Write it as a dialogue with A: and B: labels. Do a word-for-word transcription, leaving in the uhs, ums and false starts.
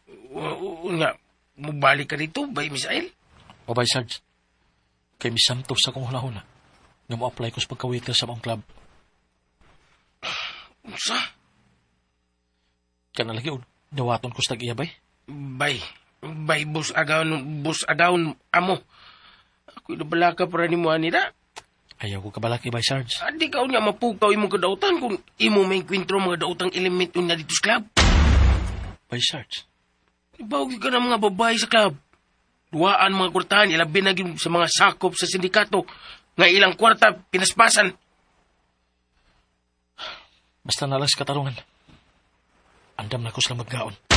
A: Oo nga, mabalik ka dito, bay, Misael?
B: O bay, Sarge? Kay Miss Santos sa kong hula-hula. Nga mo-apply ko sa pagka-waiter sa mong club.
A: Sa?
B: Kana lagi, nawaton ko sa tag-iya, bay.
A: Bay, bay, bus agawon, bus agawon, amo. Ako'y nabalaka para ni mo, anira.
B: Ayaw ko kabalaki, bay, Sarge.
A: Adi ka niya mapukaw imong kadautan kung imo may kwentro mga dautang element na dito sa club.
B: Bay, Sarge.
A: Ibawagi ka ng mga babae sa club. Duwaan mga kwartahan, ilabi na gyud sa mga sakop sa sindikato. Nga ilang kwarta, pinaspasan.
B: Basta nalang sa katarungan. Andam na ko sila maggaon.